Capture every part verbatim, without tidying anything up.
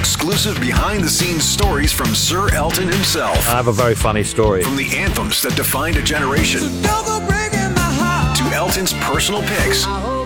exclusive behind-the-scenes stories from Sir Elton himself. I have a very funny story. From the anthems that defined a generation to Elton's personal picks.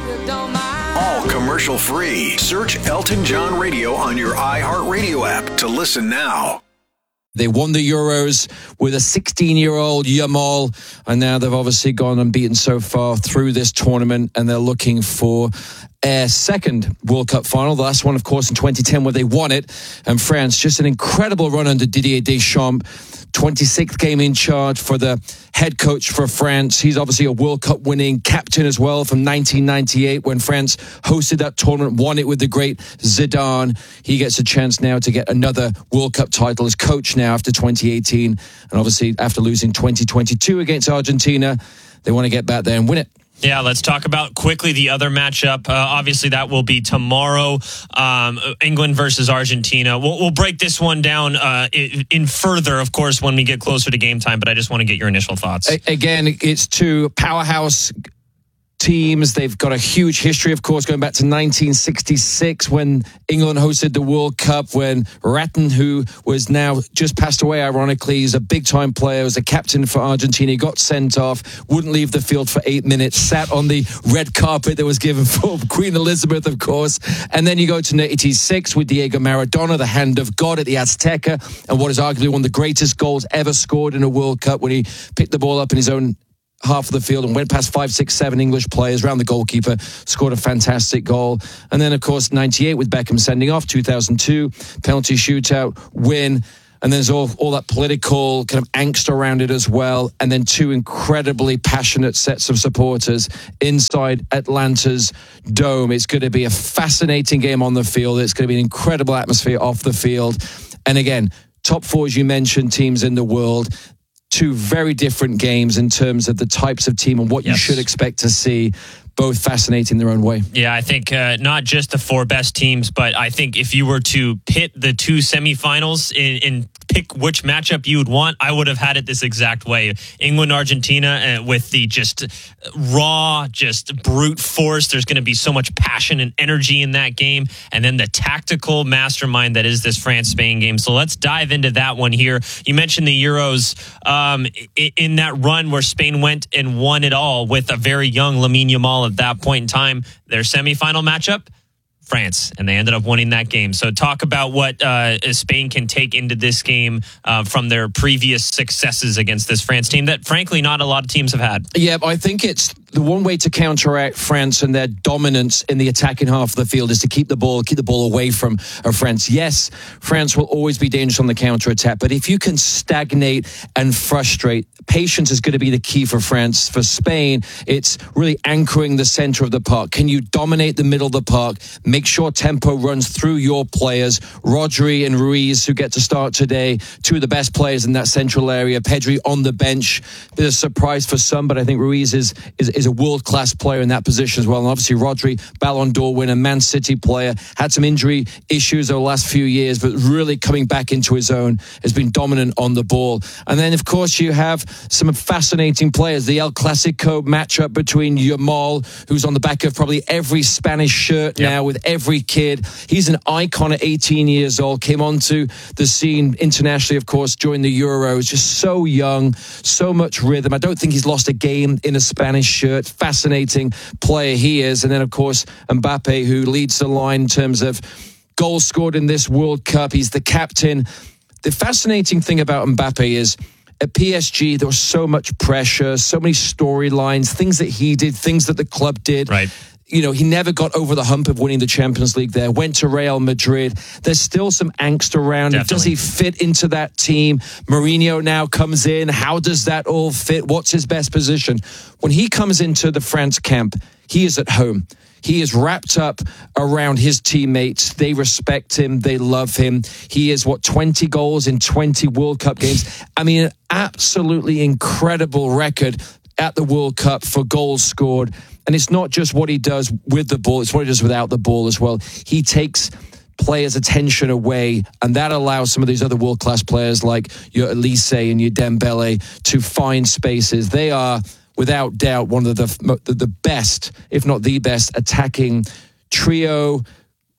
All commercial-free. Search Elton John Radio on your iHeartRadio app to listen now. They won the Euros with a sixteen-year-old Yamal, and now they've obviously gone unbeaten so far through this tournament, and they're looking for a second World Cup final. The last one, of course, in twenty ten, where they won it. And France, just an incredible run under Didier Deschamps. twenty-sixth game in charge for the head coach for France. He's obviously a World Cup winning captain as well from nineteen ninety-eight when France hosted that tournament, won it with the great Zidane. He gets a chance now to get another World Cup title as coach now after twenty eighteen. And obviously after losing twenty twenty-two against Argentina, they want to get back there and win it. Yeah, let's talk about quickly the other matchup. Uh, obviously, that will be tomorrow, um, England versus Argentina. We'll, we'll break this one down uh, in, in further, of course, when we get closer to game time, but I just want to get your initial thoughts. Again, it's two powerhouse teams. They've got a huge history, of course, going back to nineteen sixty-six when England hosted the World Cup, when Ratton, who was now just passed away, ironically, he's a big-time player, was a captain for Argentina, he got sent off, wouldn't leave the field for eight minutes, sat on the red carpet that was given for Queen Elizabeth, of course. And then you go to eighty-six with Diego Maradona, the hand of God at the Azteca, and what is arguably one of the greatest goals ever scored in a World Cup when he picked the ball up in his own half of the field and went past five, six, seven English players around the goalkeeper, scored a fantastic goal. And then, of course, ninety-eight with Beckham sending off, two thousand two, penalty shootout, win. And there's all, all that political kind of angst around it as well. And then two incredibly passionate sets of supporters inside Atlanta's dome. It's going to be a fascinating game on the field. It's going to be an incredible atmosphere off the field. And again, top four, as you mentioned, teams in the world. Two very different games in terms of the types of team and what yes. you should expect to see. Both fascinating in their own way. Yeah, I think uh, not just the four best teams, but I think if you were to pit the two semifinals in, in pick which matchup you would want, I would have had it this exact way. England, Argentina, uh, with the just raw, just brute force. There's going to be so much passion and energy in that game. And then the tactical mastermind that is this France-Spain game. So let's dive into that one here. You mentioned the Euros um, in that run where Spain went and won it all with a very young Lamine Yamal at that point in time. Their semifinal matchup, France, and they ended up winning that game. So talk about what uh, Spain can take into this game uh, from their previous successes against this France team that, frankly, not a lot of teams have had. Yeah, I think it's the one way to counteract France and their dominance in the attacking half of the field is to keep the ball, keep the ball away from uh, France. Yes, France will always be dangerous on the counter-attack, but if you can stagnate and frustrate, patience is going to be the key for France. For Spain, it's really anchoring the center of the park. Can you dominate the middle of the park? Make sure tempo runs through your players. Rodri and Ruiz, who get to start today, two of the best players in that central area. Pedri on the bench. Bit of a surprise for some, but I think Ruiz is, is, is a world-class player in that position as well. And obviously Rodri, Ballon d'Or winner, Man City player, had some injury issues over the last few years, but really coming back into his own, has been dominant on the ball. And then, of course, you have some fascinating players. The El Clasico matchup between Yamal, who's on the back of probably every Spanish shirt yep. now with every kid. He's an icon at eighteen years old, came onto the scene internationally, of course, during the Euros. Just so young, so much rhythm. I don't think he's lost a game in a Spanish shirt. Fascinating player he is. And then, of course, Mbappe, who leads the line in terms of goals scored in this World Cup. He's the captain. The fascinating thing about Mbappe is at P S G, there was so much pressure, so many storylines, things that he did, things that the club did. Right. You know, he never got over the hump of winning the Champions League there, went to Real Madrid. There's still some angst around him. Does he fit into that team? Mourinho now comes in. How does that all fit? What's his best position? When he comes into the France camp, he is at home. He is wrapped up around his teammates. They respect him. They love him. He is, what, twenty goals in twenty World Cup games? I mean, an absolutely incredible record at the World Cup for goals scored. And it's not just what he does with the ball, it's what he does without the ball as well. He takes players' attention away, and that allows some of these other world-class players like your Elise and your Dembele to find spaces. They are, without doubt, one of the, the, the best, if not the best, attacking trio,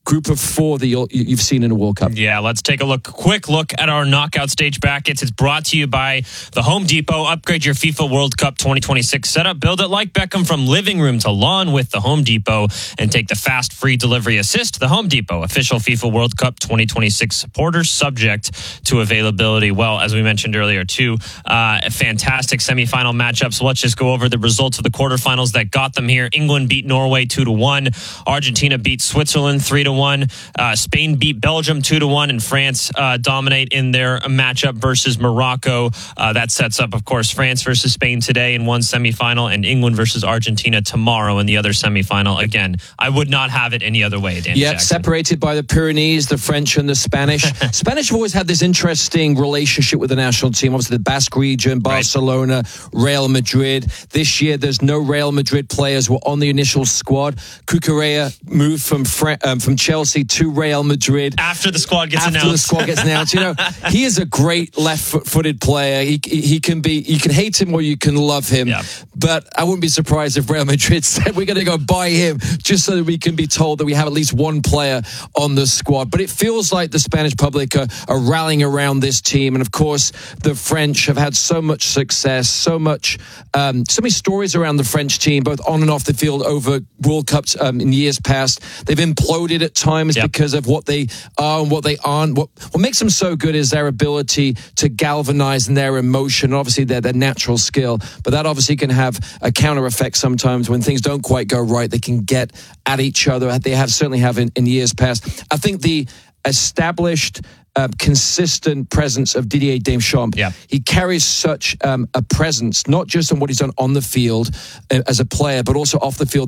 group of four that you'll, you've seen in a World Cup. Yeah, let's take a look. Quick look at our knockout stage brackets. It's brought to you by the Home Depot. Upgrade your FIFA World Cup twenty twenty-six setup. Build it like Beckham from living room to lawn with the Home Depot and take the fast free delivery assist. The Home Depot, official FIFA World Cup twenty twenty-six supporters, subject to availability. Well, as we mentioned earlier, too, uh, fantastic semifinal matchups. So let's just go over the results of the quarterfinals that got them here. England beat Norway two to one. Argentina beat Switzerland three to one. Uh, Spain beat Belgium two to one, and France uh, dominate in their matchup versus Morocco. Uh, that sets up, of course, France versus Spain today in one semifinal, and England versus Argentina tomorrow in the other semifinal. Again, I would not have it any other way, Dan Yeah, Jackson. separated by the Pyrenees, the French and the Spanish. Spanish have always had this interesting relationship with the national team. Obviously, the Basque region, Barcelona, right. Real Madrid. This year, there's no Real Madrid players who were on the initial squad. Cucurella moved from Fre- um, from Chelsea to Real Madrid. After the squad gets After announced. the squad gets announced. You know, he is a great left-footed player. He, he can be, you can hate him or you can love him. Yeah. But I wouldn't be surprised if Real Madrid said we're going to go buy him just so that we can be told that we have at least one player on the squad. But it feels like the Spanish public are, are rallying around this team. And of course, the French have had so much success, so much, um, so many stories around the French team, both on and off the field over World Cups um, in years past. They've imploded at times yep. because of what they are and what they aren't. What, what makes them so good is their ability to galvanize their emotion, obviously their, their natural skill. But that obviously can have a counter effect sometimes when things don't quite go right. They can get at each other. They have certainly have in, in years past. I think the established Uh, consistent presence of Didier Deschamps. Yeah. He carries such um, a presence, not just on what he's done on the field uh, as a player, but also off the field.